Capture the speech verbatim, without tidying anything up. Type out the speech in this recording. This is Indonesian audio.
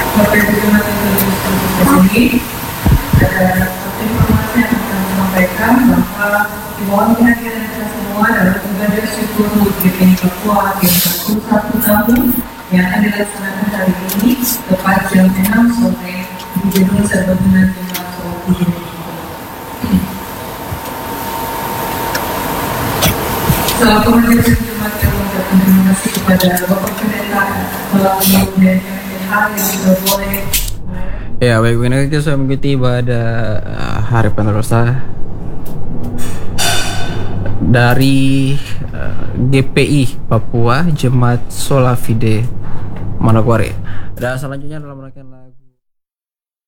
Bapak Ibu Jemaat yang terlibat di sini, ada satu informasi yang akan saya sampaikan bahwa imbauan kehadiran kita semua dalam ibadah syukur H U T G P I Papua yang ke satu tahun yang akan dilaksanakan hari ini tepat jam enam sore di gedung Serbaguna Jemaat Sholat Id. Selaku majelis Jemaat yang mengucapkan terima kasih kepada Bapak Pendeta melalui dan hal yang sudah boleh. Ya, baik, ini kita sudah mengikuti pada hari penerusan dari uh, G P I Papua Jemaat Sola Fide Manokwari. Dan selanjutnya dalam rangkaian lagu